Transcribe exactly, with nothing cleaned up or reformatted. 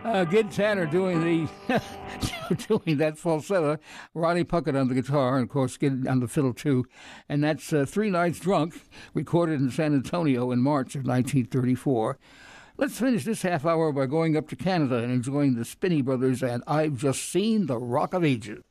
Uh, Gid Tanner doing the doing that falsetto, Ronnie Puckett on the guitar, and of course Gid on the fiddle too. And that's uh, Three Nights Drunk, recorded in San Antonio in March of nineteen thirty-four. Let's finish this half hour by going up to Canada and enjoying the Spinney Brothers and I've Just Seen the Rock of Ages.